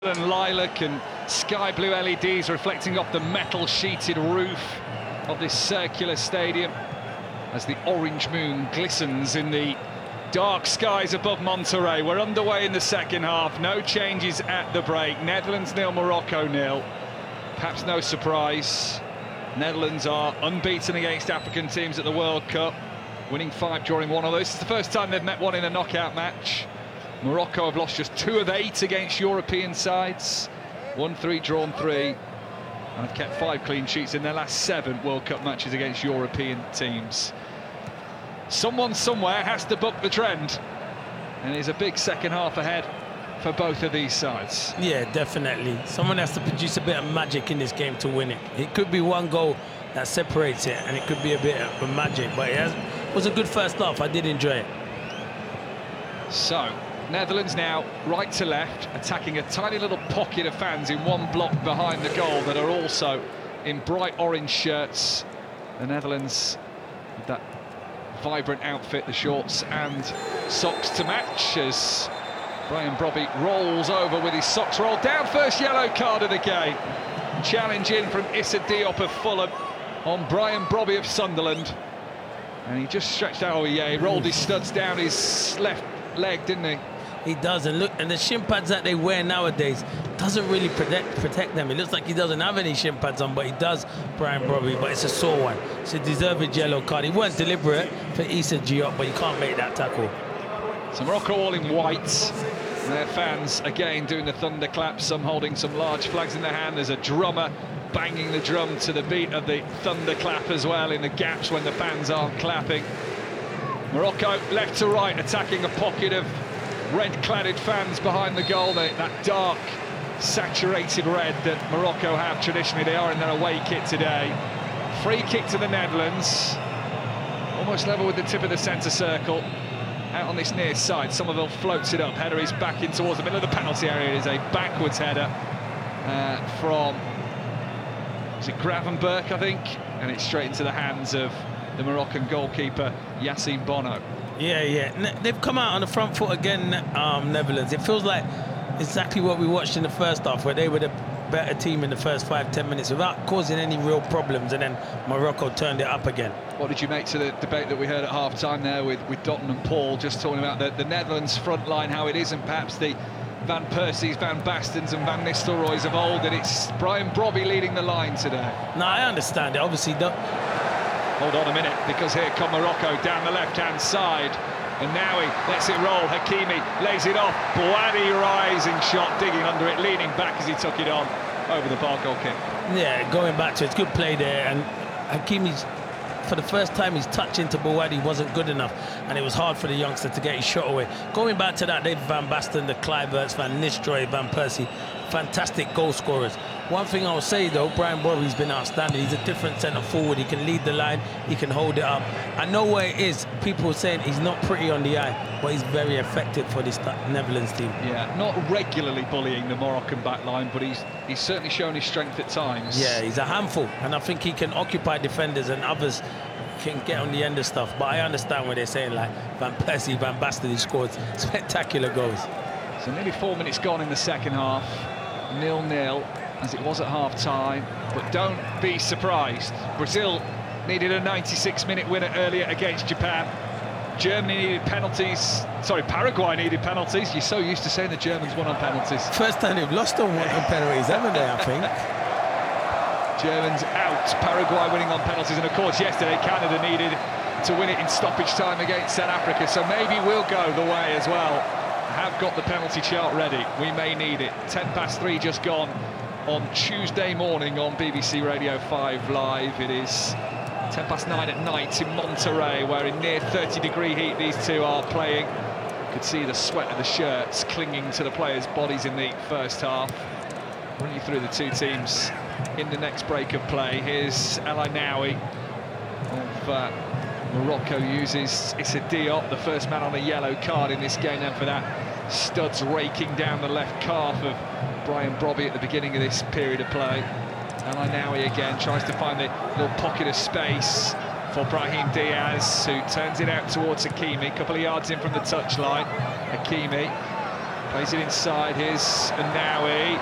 And lilac and sky blue LEDs reflecting off the metal sheeted roof of this circular stadium as the orange moon glistens in the dark skies above Monterrey. We're underway in the second half, no changes at the break. Netherlands 0, Morocco 0. Perhaps no surprise, Netherlands are unbeaten against African teams at the World Cup, winning 5, drawing 1 of those. It's the first time they've met one in a knockout match. Morocco have lost just 2 of 8 against European sides, won 3, drawn 3, and have kept 5 clean sheets in their last 7 World Cup matches against European teams. Someone somewhere has to buck the trend, and there's a big second half ahead for both of these sides. Yeah, definitely. Someone has to produce a bit of magic in this game to win it. It could be one goal that separates it, and it could be a bit of magic, but it was a good first half. I did enjoy it. So, Netherlands now right to left, attacking a tiny little pocket of fans in one block behind the goal that are also in bright orange shirts. The Netherlands with that vibrant outfit, the shorts and socks to match, as Brian Brobby rolls over with his socks rolled down. First yellow card of the game. Challenge in from Issa Diop of Fulham on Brian Brobby of Sunderland. And he just stretched out, he rolled his studs down his left leg, didn't he? He does, and look, and the shin pads that they wear nowadays doesn't really protect them. It looks like he doesn't have any shin pads on, but he does, Brian Brobby, but it's a sore one. It's a deserved yellow card. He weren't deliberate for Issa Diop, but you can't make that tackle. So Morocco all in white. Their fans again doing the thunderclap, some holding some large flags in their hand. There's a drummer banging the drum to the beat of the thunderclap as well in the gaps when the fans aren't clapping. Morocco left to right, attacking a pocket of red-cladded fans behind the goal. That dark, saturated red that Morocco have traditionally. They are in their away kit today. Free kick to the Netherlands, almost level with the tip of the centre circle. Out on this near side, Somerville floats it up. Header is back in towards the middle of the penalty area. It is a backwards header from, is it Gravenberch, I think? And it's straight into the hands of the Moroccan goalkeeper, Yassine Bono. Yeah. They've come out on the front foot again, Netherlands. It feels like exactly what we watched in the first half, where they were the better team in the first 5-10 minutes without causing any real problems, and then Morocco turned it up again. What did you make to the debate that we heard at half-time there with Dotton and Paul, just talking about the Netherlands front line, how it isn't perhaps the Van Persies, Van Bastens and Van Nistelrooys of old, and it's Brian Brobby leading the line today? No, I understand it. Obviously, hold on a minute, because here come Morocco down the left-hand side. And now he lets it roll. Hakimi lays it off. Bouhaddi rising shot, digging under it, leaning back as he took it on over the bar goal kick. Yeah, going back to it, it's good play there. And Hakimi's, for the first time, his touch into Bouhaddi wasn't good enough, and it was hard for the youngster to get his shot away. Going back to that, David Van Basten, the Kluiverts, Van Nistelrooy, Van Persie, fantastic goal scorers. One thing I'll say though, Brian Brobby's been outstanding. He's a different centre forward. He can lead the line, he can hold it up. I know where it is. People are saying he's not pretty on the eye, but he's very effective for this Netherlands team. Yeah, not regularly bullying the Moroccan back line, but he's certainly shown his strength at times. Yeah, he's a handful, and I think he can occupy defenders, and others can get on the end of stuff. But I understand what they're saying, like Van Persie, Van Basten, who scored spectacular goals. So nearly 4 minutes gone in the second half, 0-0 as it was at half-time, but don't be surprised. Brazil needed a 96-minute winner earlier against Japan. Germany needed penalties. Sorry, Paraguay needed penalties. You're so used to saying the Germans won on penalties. First time they've lost on penalties, haven't they, I think? Germans out, Paraguay winning on penalties, and of course yesterday Canada needed to win it in stoppage time against South Africa, so maybe we'll go the way as well. Have got the penalty chart ready, we may need it. 3 just gone on Tuesday morning on BBC Radio 5 Live. It is 9 at night in Monterrey, where in near 30-degree heat these two are playing. You could see the sweat of the shirts clinging to the players' bodies in the first half. Run you through the two teams in the next break of play. Here's El Ainaoui of Morocco, uses Issa Diop, the first man on a yellow card in this game, and for that, studs raking down the left calf of Brian Brobby at the beginning of this period of play. El Ainaoui again tries to find the little pocket of space for Brahim Diaz, who turns it out towards Hakimi, a couple of yards in from the touchline. Hakimi Plays it inside, here's Naoui.